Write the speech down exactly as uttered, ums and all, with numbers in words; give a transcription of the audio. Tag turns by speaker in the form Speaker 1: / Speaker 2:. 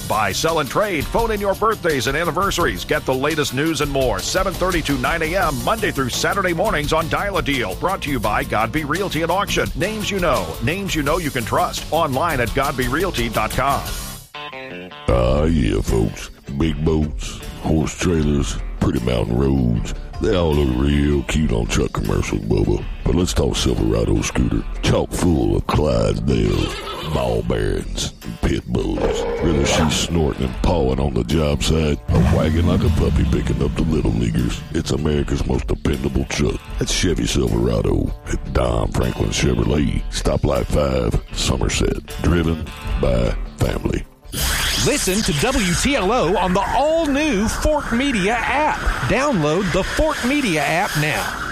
Speaker 1: Buy, sell, and trade. Phone in your birthdays and anniversaries. Get the latest news and more. seven thirty to nine a.m. Monday through Saturday mornings on Dial-A-Deal. Brought to you by Godby Realty and Auction. Names you know. Names you know you can trust. Online at godby realty dot com.
Speaker 2: Ah, uh, yeah, folks. Big boats, horse trailers, pretty mountain roads. They all look real cute on truck commercials, Bubba. But let's talk Silverado scooter. Chock full of Clydesdales, ball bearings, and pit bulls. Whether she's snorting and pawing on the job site or wagging like a puppy picking up the little leaguers, it's America's most dependable truck. That's Chevy Silverado at Don Franklin Chevrolet. Stoplight five, Somerset. Driven by family.
Speaker 3: Listen to W T L O on the all-new Fort Media app. Download the Fort Media app now.